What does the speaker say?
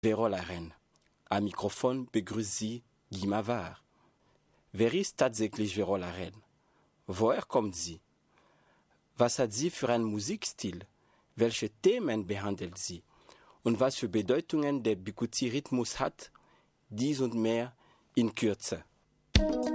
Verolaren. Am Mikrofon begrüßt Sie Guy Mavard. Wer ist tatsächlich Verolaren? Woher kommt sie? Was hat sie für einen Musikstil? Welche Themen behandelt sie? Und was für Bedeutungen der Bikuti-Rhythmus hat? Dies und mehr in Kürze.